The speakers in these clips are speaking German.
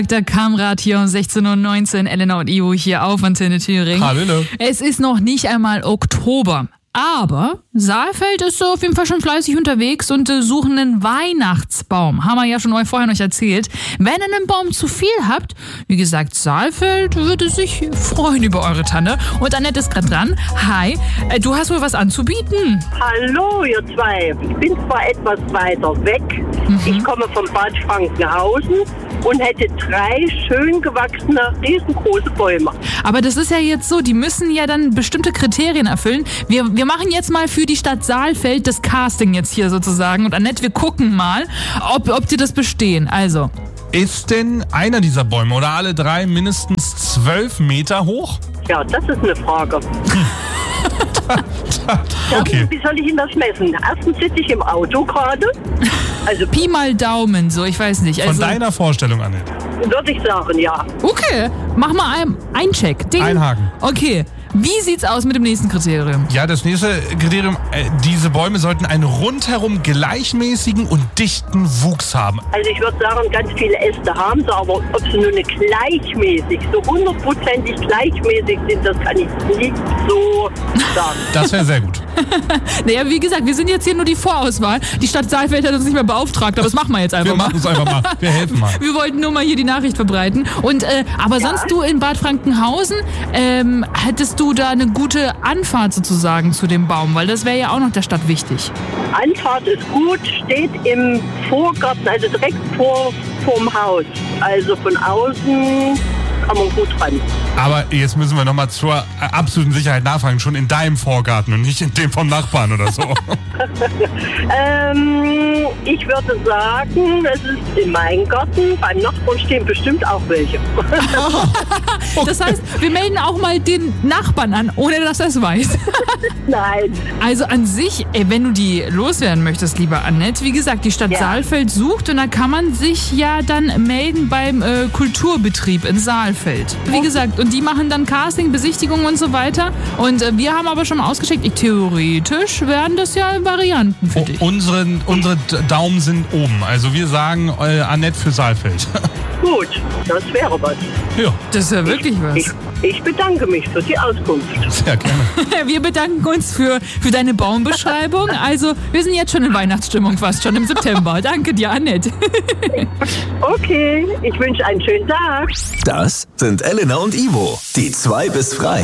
Der Kamrat hier um 16:19 Uhr, Elena und Ivo hier auf Antenne Thüringen. Hallo. Es ist noch nicht einmal Oktober, aber Saalfeld ist auf jeden Fall schon fleißig unterwegs und suchen einen Weihnachtsbaum. Haben wir ja schon vorher noch erzählt. Wenn ihr einen Baum zu viel habt, wie gesagt, Saalfeld würde sich freuen über eure Tanne. Und Annette ist gerade dran. Hi, du hast wohl was anzubieten. Hallo, ihr zwei. Ich bin zwar etwas weiter weg. Ich komme vom Bad Frankenhausen und hätte 3 schön gewachsene, riesengroße Bäume. Aber das ist ja jetzt so, die müssen ja dann bestimmte Kriterien erfüllen. Wir machen jetzt mal für die Stadt Saalfeld das Casting jetzt hier sozusagen. Und Annette, wir gucken mal, ob die das bestehen. Also. Ist denn einer dieser Bäume oder alle 3 mindestens 12 Meter hoch? Ja, das ist eine Frage. Okay. Wie soll ich Ihnen das messen? Erstens sitze ich im Auto gerade. Also Pi mal Daumen, so, ich weiß nicht. Von Also, deiner Vorstellung, Annette. würde ich sagen, ja. okay, mach mal einen Check. Ding. Einhaken. Okay, wie sieht's aus mit dem nächsten Kriterium? Ja, das nächste Kriterium, diese Bäume sollten einen rundherum gleichmäßigen und dichten Wuchs haben. Also ich würde sagen, ganz viele Äste haben sie, aber ob sie nur gleichmäßig, so 100%ig gleichmäßig sind, das kann ich nicht so sagen. Das wäre sehr gut. Naja, wie gesagt, wir sind jetzt hier nur die Vorauswahl. Die Stadt Saalfeld hat uns nicht mehr beauftragt, aber das machen wir jetzt einfach Wir mal. machen es einfach mal. Wir helfen mal. Wir wollten nur mal hier die Nachricht verbreiten. Und aber sonst du in Bad Frankenhausen, hättest du da eine gute Anfahrt sozusagen zu dem Baum? Weil das wäre ja auch noch der Stadt wichtig. Anfahrt ist gut, steht im Vorgarten, also direkt vorm Haus. Also von außen kann man gut ran. Aber jetzt müssen wir nochmal zur absoluten Sicherheit nachfragen. Schon in deinem Vorgarten und nicht in dem vom Nachbarn oder so. Ich würde sagen, es ist in meinem Garten. Beim Nachbarn stehen bestimmt auch welche. Das heißt, wir melden auch mal den Nachbarn an, ohne dass er es weiß. Nein. Also an sich, wenn du die loswerden möchtest, liebe Annette, wie gesagt, die Stadt Saalfeld sucht und da kann man sich ja dann melden beim Kulturbetrieb in Saalfeld. Wie gesagt, und die machen dann Casting, Besichtigung und so weiter. Und wir haben aber schon mal ausgeschickt, theoretisch wären das ja Varianten für dich. Unsere Daumen sind oben. Also wir sagen Annette für Saalfeld. Gut, das wäre was. Ja, Das ist ja wirklich was. Ich bedanke mich für die Auskunft. sehr gerne. Wir bedanken uns für deine Baumbeschreibung. Also, wir sind jetzt schon in Weihnachtsstimmung fast schon im September. Danke dir, Annette. Okay, ich wünsche einen schönen Tag. Das sind Elena und Ivo, die 2 bis frei.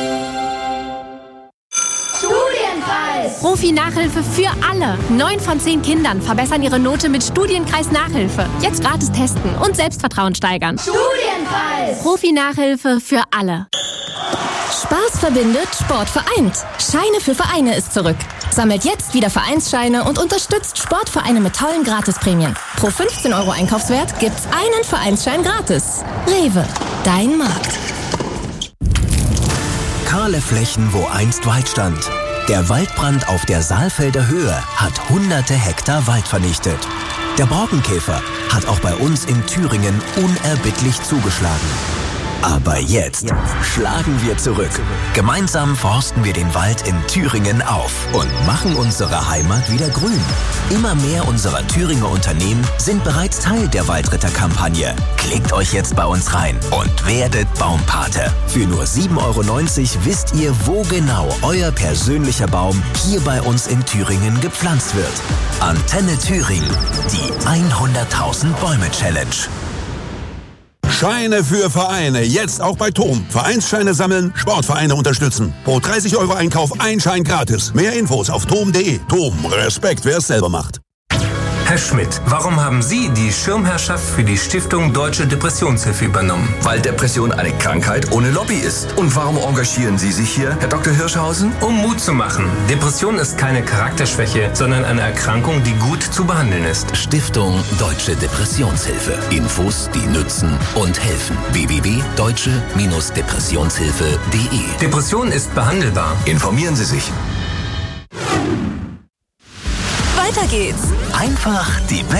Profi-Nachhilfe für alle. 9 von 10 Kindern verbessern ihre Note mit Studienkreis-Nachhilfe. Jetzt gratis testen und Selbstvertrauen steigern. Studienkreis! Profi-Nachhilfe für alle. Spaß verbindet, Sport vereint. Scheine für Vereine ist zurück. Sammelt jetzt wieder Vereinsscheine und unterstützt Sportvereine mit tollen Gratisprämien. Pro 15 € Einkaufswert gibt's einen Vereinsschein gratis. Rewe, dein Markt. Kahle Flächen, wo einst Wald stand. Der Waldbrand auf der Saalfelder Höhe hat hunderte Hektar Wald vernichtet. Der Borkenkäfer hat auch bei uns in Thüringen unerbittlich zugeschlagen. Aber jetzt schlagen wir zurück. Gemeinsam forsten wir den Wald in Thüringen auf und machen unsere Heimat wieder grün. Immer mehr unserer Thüringer Unternehmen sind bereits Teil der Waldritterkampagne. Klickt euch jetzt bei uns rein und werdet Baumpate. Für nur 7,90 € wisst ihr, wo genau euer persönlicher Baum hier bei uns in Thüringen gepflanzt wird. Antenne Thüringen, die 100.000 Bäume Challenge. Scheine für Vereine, jetzt auch bei TOM. Vereinsscheine sammeln, Sportvereine unterstützen. Pro 30 € Einkauf ein Schein gratis. Mehr Infos auf tom.de. TOM, Respekt, wer es selber macht. Herr Schmidt, warum haben Sie die Schirmherrschaft für die Stiftung Deutsche Depressionshilfe übernommen? Weil Depression eine Krankheit ohne Lobby ist. Und warum engagieren Sie sich hier, Herr Dr. Hirschhausen? Um Mut zu machen. Depression ist keine Charakterschwäche, sondern eine Erkrankung, die gut zu behandeln ist. Stiftung Deutsche Depressionshilfe. Infos, die nützen und helfen. www.deutsche-depressionshilfe.de. Depression ist behandelbar. Informieren Sie sich. Weiter geht's. Einfach die